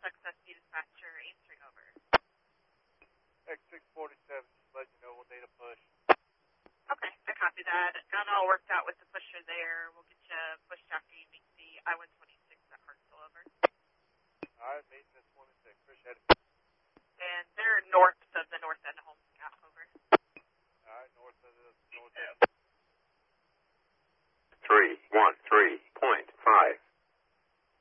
XSC dispatcher answering over. X647, just let you know we'll need a push. Okay, I copy that. Got it all worked out with the pusher there. We'll get you pushed after you meet the I-126 at Hartsville, over. All right, meeting at 26. Appreciate it.